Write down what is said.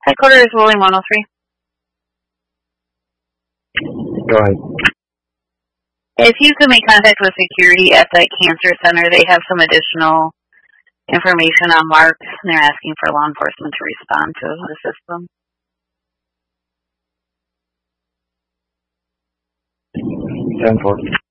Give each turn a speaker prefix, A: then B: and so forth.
A: Headquarters William 103.
B: Go ahead.
A: If you could make contact with security at that cancer center, they have some additional information on Mark, and they're asking for law enforcement to respond to the system.
B: 10-4.